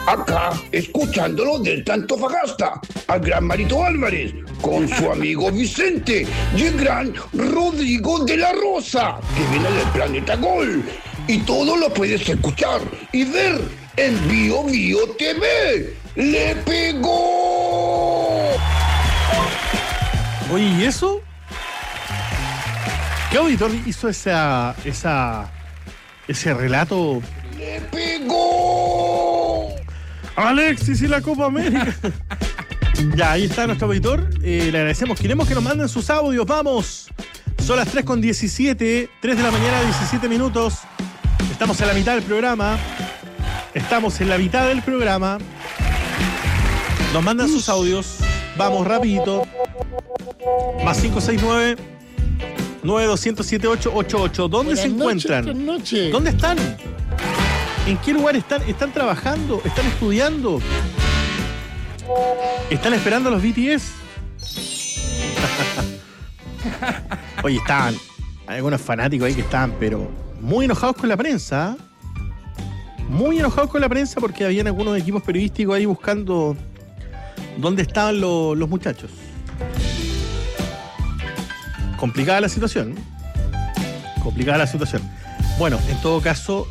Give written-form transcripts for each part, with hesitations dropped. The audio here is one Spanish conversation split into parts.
Acá, escuchándolo desde Antofagasta, al gran Marito Álvarez, con su amigo Vicente y el gran Rodrigo de la Rosa, que viene del Planeta Gol. Y todo lo puedes escuchar y ver en Bio Bio TV. ¡Le pegó! Oye, ¿y eso? ¿Qué auditor hizo ese relato? ¡Le pegó! Alexis y la Copa América. Ya, ahí está nuestro auditor. Le agradecemos. Queremos que nos manden sus audios. Vamos. Son las 3:17. 3 de la mañana, 17 minutos. Estamos en la mitad del programa. Nos mandan sus audios. Vamos, rapidito. Más 569-9207-888. ¿Dónde se encuentran? Buenas noches. ¿Dónde están? ¿En qué lugar están? ¿Están trabajando? ¿Están estudiando? ¿Están esperando a los BTS? Oye, estaban algunos fanáticos ahí que estaban, pero muy enojados con la prensa. Muy enojados con la prensa porque habían algunos equipos periodísticos ahí buscando dónde estaban los muchachos. Complicada la situación. Bueno, en todo caso,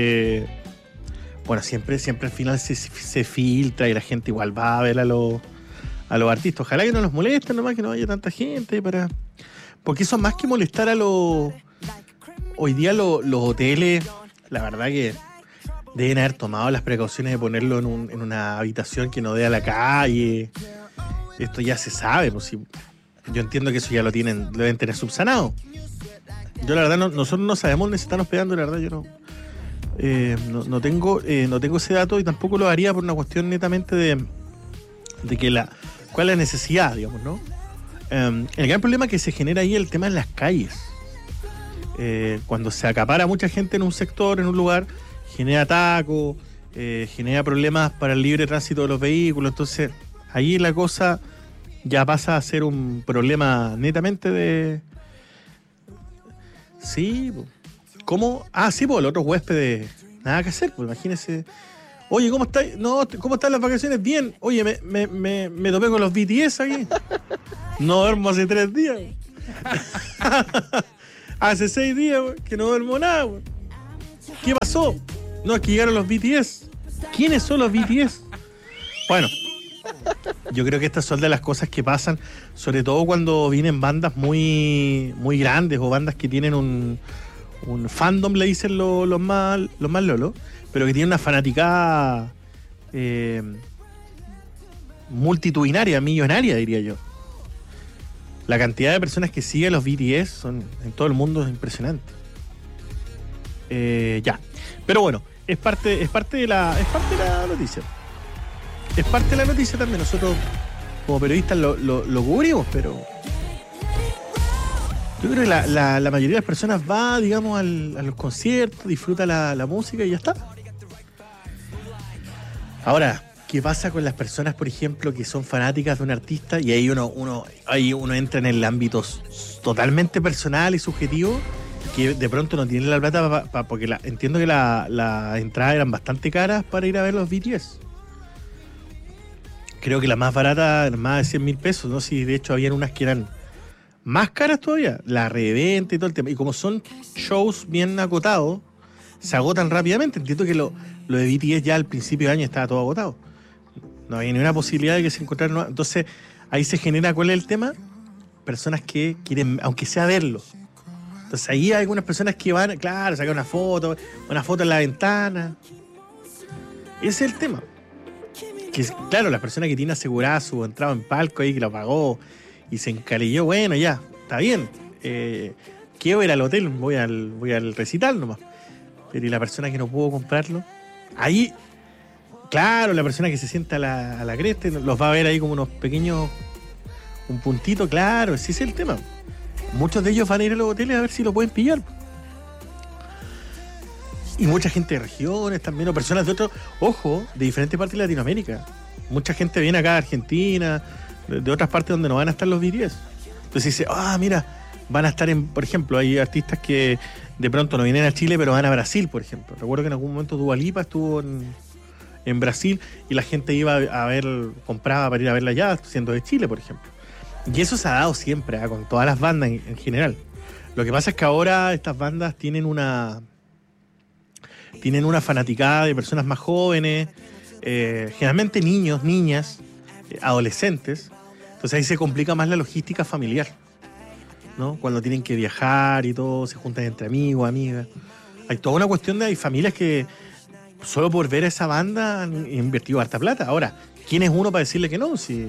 siempre al final se filtra y la gente igual va a ver a los artistas. Ojalá que no los molesten nomás, que no haya tanta gente porque eso más que molestar a los... Hoy día los hoteles, la verdad que deben haber tomado las precauciones de ponerlo en una habitación que no dé a la calle. Esto ya se sabe, pues si... Yo entiendo que eso ya lo deben tener subsanado. Yo la verdad nosotros no sabemos dónde se están hospedando, la verdad yo no tengo ese dato y tampoco lo haría por una cuestión netamente de que cuál es la necesidad, digamos, ¿no? El gran problema que se genera ahí es el tema en las calles. Cuando se acapara mucha gente en un sector, en un lugar, genera tacos, genera problemas para el libre tránsito de los vehículos. Entonces, ahí la cosa ya pasa a ser un problema netamente de... Sí, ¿cómo? Sí, pues los otros huéspedes, nada que hacer, pues imagínese. Oye, ¿cómo estáis? No, ¿cómo están las vacaciones? Bien. Oye, me topé con los BTS aquí. No duermo hace 3 días. Hace 6 días que no duermo nada. ¿Qué pasó? No, es que llegaron los BTS. ¿Quiénes son los BTS? Bueno, yo creo que estas son de las cosas que pasan, sobre todo cuando vienen bandas muy, muy grandes o bandas que tienen un fandom, le dicen los más lolos, pero que tienen una fanaticada multitudinaria, millonaria, diría yo. La cantidad de personas que siguen los BTS en todo el mundo es impresionante. Ya. Pero bueno, es parte de la noticia. Es parte de la noticia también. Nosotros, como periodistas, lo cubrimos, pero yo creo que la mayoría de las personas va, digamos, a los conciertos, disfruta la música y ya está. Ahora, ¿qué pasa con las personas, por ejemplo, que son fanáticas de un artista? Y ahí uno entra en el ámbito totalmente personal y subjetivo, que de pronto no tiene la plata porque entiendo que las entradas eran bastante caras para ir a ver los BTS. Creo que la más barata era más de 100 $100,000, ¿no? Si de hecho habían unas que eran más caras todavía, la reventa y todo el tema. Y como son shows bien acotados, se agotan rápidamente. Entiendo que lo de BTS ya al principio de año estaba todo agotado. No había ni una posibilidad de que se encontraran. Entonces, ahí se genera, ¿cuál es el tema? Personas que quieren, aunque sea verlo. Entonces, ahí hay algunas personas que van, claro, sacan una foto en la ventana. Ese es el tema. Que, claro, las personas que tienen asegurada su entrada en palco ahí, que lo pagó y se encalilló, bueno, ya, está bien. Quiero ir al hotel, voy al recital nomás. Pero ¿y la persona que no pudo comprarlo? Ahí, claro, la persona que se sienta a la cresta los va a ver ahí como unos pequeños, un puntito, claro, ese es el tema. Muchos de ellos van a ir a los hoteles a ver si lo pueden pillar. Y mucha gente de regiones también, o personas de de diferentes partes de Latinoamérica. Mucha gente viene acá de Argentina, de otras partes donde no van a estar los BTS. Entonces dice, mira, van a estar por ejemplo, hay artistas que de pronto no vienen a Chile, pero van a Brasil, por ejemplo. Recuerdo que en algún momento Dua Lipa estuvo en Brasil, y la gente iba a ver, compraba para ir a verla allá, siendo de Chile, por ejemplo. Y eso se ha dado siempre, con todas las bandas en general. Lo que pasa es que ahora estas bandas tienen una fanaticada de personas más jóvenes, generalmente niños, niñas, adolescentes. Entonces ahí se complica más la logística familiar, ¿no? Cuando tienen que viajar y todo, se juntan entre amigos, amigas. Hay toda una cuestión hay familias que solo por ver a esa banda han invertido harta plata. Ahora, ¿quién es uno para decirle que no? Si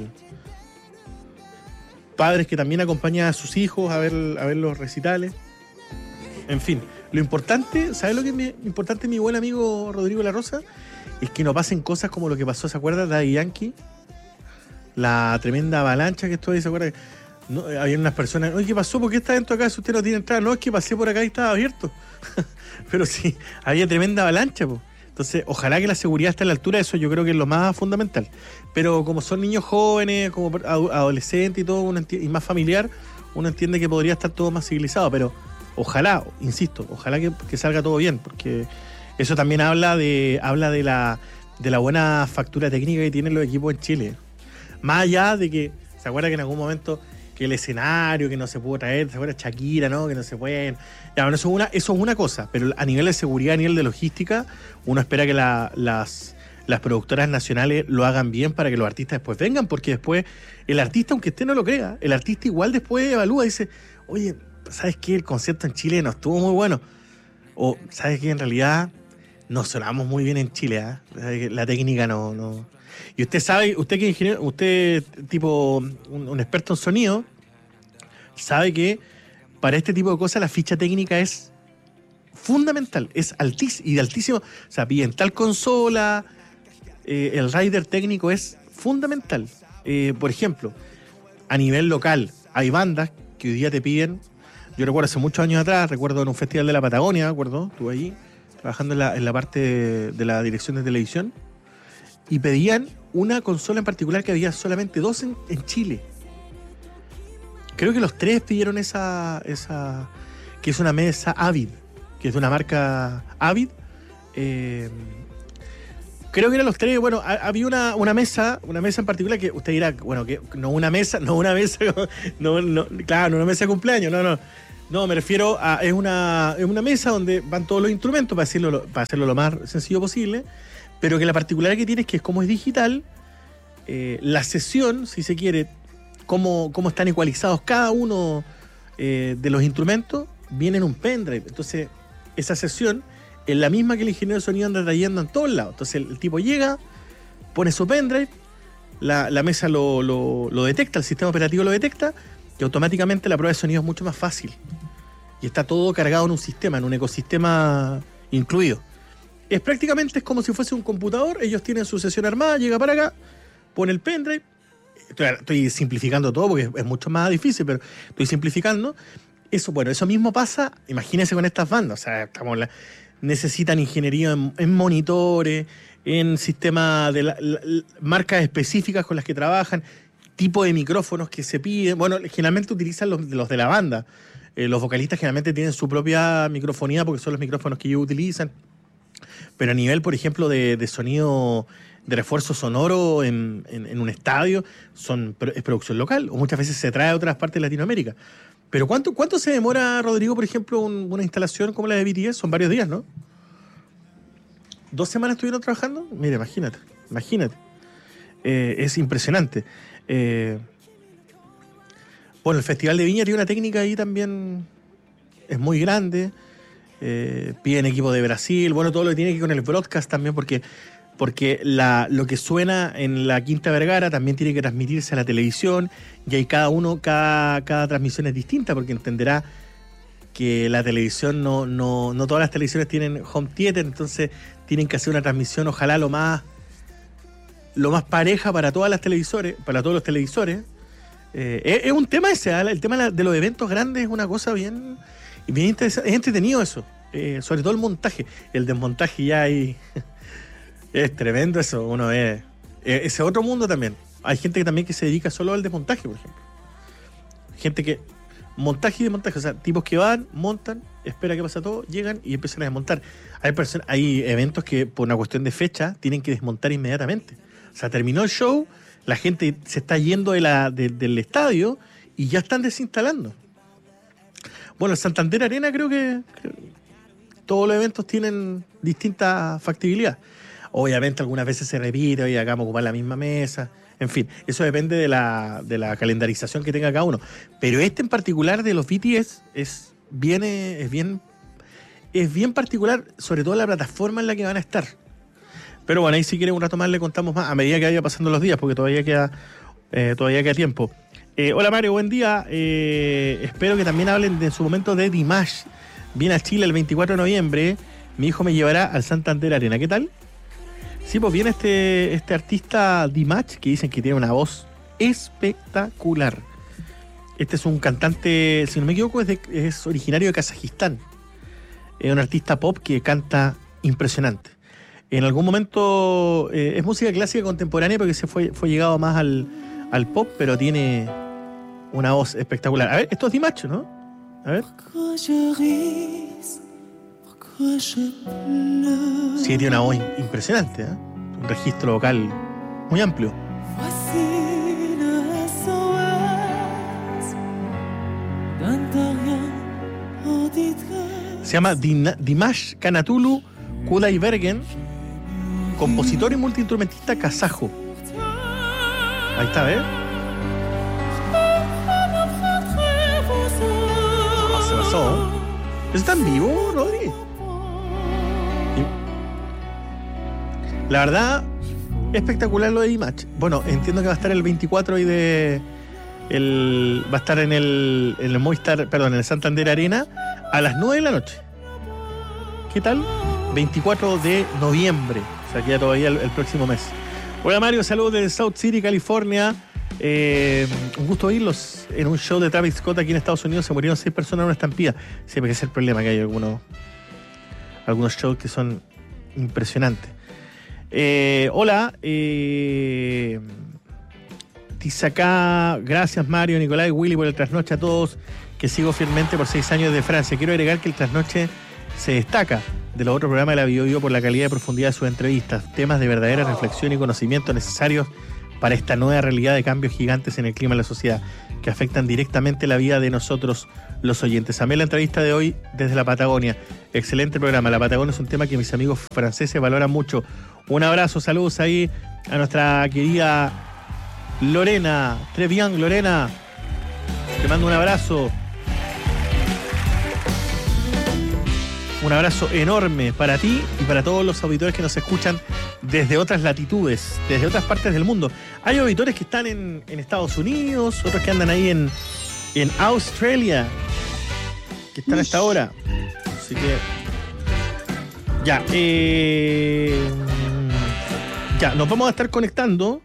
padres que también acompañan a sus hijos a ver los recitales. En fin, lo importante, ¿sabes lo que es importante, mi buen amigo Rodrigo La Rosa? Es que no pasen cosas como lo que pasó, ¿se acuerda? Daddy Yankee, la tremenda avalancha que estuvo ahí, ¿se acuerda? No, había unas personas, oye, ¿qué pasó? ¿Por qué está dentro acá si usted no tiene entrada? No, es que pasé por acá y estaba abierto. Pero sí, había tremenda avalancha, po. Entonces, ojalá que la seguridad esté a la altura de eso, yo creo que es lo más fundamental. Pero como son niños jóvenes, como adolescentes y todo, y más familiar, uno entiende que podría estar todo más civilizado, pero ojalá, insisto, ojalá que salga todo bien, porque eso también habla de la buena factura técnica que tienen los equipos en Chile. Más allá de que, ¿se acuerda que en algún momento que el escenario que no se pudo traer, ¿se acuerda? Shakira, ¿no? Que no se pueden. Ya, bueno, eso es una cosa, pero a nivel de seguridad, a nivel de logística, uno espera que las productoras nacionales lo hagan bien para que los artistas después vengan, porque después el artista, aunque usted no lo crea, el artista igual después evalúa y dice, oye, ¿sabes qué? El concierto en Chile no estuvo muy bueno. O, ¿sabes qué? En realidad no sonamos muy bien en Chile, ¿eh? La técnica no. Y usted sabe, usted que es ingeniero, usted tipo un experto en sonido, sabe que para este tipo de cosas la ficha técnica es fundamental, es altísimo, y de altísimo, o sea, piden tal consola, el rider técnico es fundamental. Por ejemplo, a nivel local, hay bandas que hoy día te piden, yo recuerdo hace muchos años atrás, recuerdo en un festival de la Patagonia, ¿de acuerdo? Estuve allí trabajando en la parte de la dirección de televisión, y pedían una consola en particular que había solamente 2 en Chile. Creo que los 3 pidieron esa que es una mesa Avid, que es de una marca Avid. Creo que eran los 3. Bueno, había una mesa en particular que usted dirá, bueno, que no una mesa, claro, no una mesa de cumpleaños, no, me refiero a es una mesa donde van todos los instrumentos para hacerlo lo más sencillo posible. Pero que la particularidad que tiene es que como es digital, la sesión, si se quiere, cómo están ecualizados cada uno de los instrumentos, viene en un pendrive. Entonces, esa sesión es la misma que el ingeniero de sonido anda trayendo en todos lados. Entonces, el tipo llega, pone su pendrive, la mesa lo detecta, el sistema operativo lo detecta, y automáticamente la prueba de sonido es mucho más fácil. Y está todo cargado en un sistema, en un ecosistema incluido. Es como si fuese un computador, ellos tienen su sesión armada, llega para acá, pone el pendrive, estoy simplificando todo porque es mucho más difícil, pero estoy simplificando. Eso mismo pasa, imagínense con estas bandas, o sea, necesitan ingeniería en monitores, en sistemas de marcas específicas con las que trabajan, tipo de micrófonos que se piden. Bueno, generalmente utilizan los de la banda. Los vocalistas generalmente tienen su propia microfonía porque son los micrófonos que ellos utilizan. Pero a nivel, por ejemplo, de sonido, de refuerzo sonoro en un estadio, es producción local, o muchas veces se trae a otras partes de Latinoamérica. Pero ¿cuánto se demora, Rodrigo, por ejemplo, una instalación como la de BTS? Son varios días, ¿no? 2 semanas estuvieron trabajando. Mira, imagínate. Es impresionante. Bueno, el Festival de Viña tiene una técnica ahí también, es muy grande. Piden equipo de Brasil, bueno, todo lo que tiene que ver con el broadcast también, porque lo que suena en la Quinta Vergara también tiene que transmitirse a la televisión, y ahí cada transmisión es distinta, porque entenderá que la televisión no todas las televisiones tienen home theater, entonces tienen que hacer una transmisión, ojalá lo más pareja para todos los televisores. Es un tema ese, el tema de los eventos grandes es una cosa bien interesante, es entretenido eso, sobre todo el montaje. El desmontaje ya hay es tremendo eso, uno ve ese otro mundo también. Hay gente que también que se dedica solo al desmontaje, por ejemplo. Gente que montaje y desmontaje, o sea, tipos que van, montan, espera que pasa todo, llegan y empiezan a desmontar. Hay eventos que por una cuestión de fecha tienen que desmontar inmediatamente. O sea, terminó el show, la gente se está yendo del estadio y ya están desinstalando. Bueno, el Santander Arena creo que todos los eventos tienen distinta factibilidad. Obviamente algunas veces se repite, oye, acá vamos a ocupar la misma mesa. En fin, eso depende de la calendarización que tenga cada uno. Pero este en particular de los BTS es bien particular, sobre todo la plataforma en la que van a estar. Pero bueno, ahí si quieren un rato más le contamos más a medida que vaya pasando los días, porque todavía queda tiempo. Hola Mario, buen día. Espero que también hablen en su momento de Dimash. Viene a Chile el 24 de noviembre. Mi hijo me llevará al Santander Arena. ¿Qué tal? Sí, pues viene este artista Dimash, que dicen que tiene una voz espectacular. Este es un cantante, si no me equivoco, es originario de Kazajistán. Es un artista pop que canta impresionante. En algún momento es música clásica contemporánea porque se fue llegado más al pop, pero tiene una voz espectacular. A ver, esto es Dimash, ¿no? A ver. Sí, tiene una voz impresionante, ¿eh? Un registro vocal muy amplio. Se llama Dimash Kanatulu Kudaibergen, compositor y multiinstrumentista kazajo. Ahí está, ¿ves? Se pasó. ¿Está en vivo, Rodri? La verdad, espectacular lo de Dimash. Bueno, entiendo que va a estar el 24 y va a estar en el Movistar, perdón, en el Santander Arena a las 9 de la noche. ¿Qué tal? 24 de noviembre. O sea, queda todavía el próximo mes. Hola Mario, saludos desde South City, California. Un gusto oírlos. En un show de Travis Scott aquí en Estados Unidos se murieron 6 personas en una estampida. Siempre que es el problema, que hay algunos shows que son impresionantes. Hola, Tizacá, gracias Mario, Nicolás y Willy por el trasnoche a todos, que sigo fielmente por 6 años de Francia. Quiero agregar que el trasnoche se destaca de los otros programas de la Bio por la calidad y profundidad de sus entrevistas, temas de verdadera reflexión y conocimiento necesarios para esta nueva realidad de cambios gigantes en el clima de la sociedad, que afectan directamente la vida de nosotros, los oyentes. Amé la entrevista de hoy desde la Patagonia. Excelente programa. La Patagonia es un tema que mis amigos franceses valoran mucho. Un abrazo, saludos ahí a nuestra querida Lorena. Très bien, Lorena. Te mando un abrazo. Un abrazo enorme para ti y para todos los auditores que nos escuchan desde otras latitudes, desde otras partes del mundo. Hay auditores que están en Estados Unidos, otros que andan ahí en Australia, que están a esta hora. Así que ya, nos vamos a estar conectando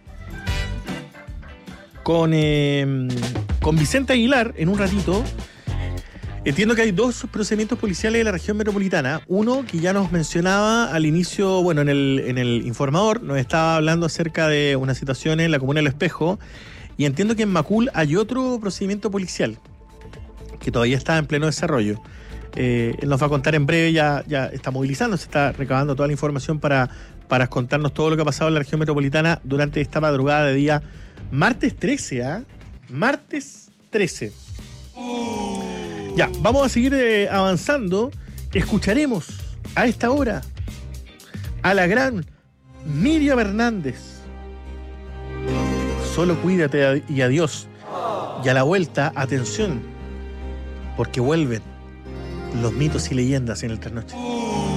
con Vicente Aguilar en un ratito. Entiendo que hay 2 procedimientos policiales de la región metropolitana. Uno que ya nos mencionaba al inicio, bueno, en el informador, nos estaba hablando acerca de una situación en la comuna del Espejo. Y entiendo que en Macul hay otro procedimiento policial que todavía está en pleno desarrollo. Él nos va a contar en breve, ya está movilizando, se está recabando toda la información para contarnos todo lo que ha pasado en la región metropolitana durante esta madrugada de día martes 13, ¿ah? Martes 13. Ya, vamos a seguir avanzando. Escucharemos a esta hora a la gran Miriam Hernández. Solo cuídate y adiós. Y a la vuelta, atención, porque vuelven los mitos y leyendas en el trasnoche.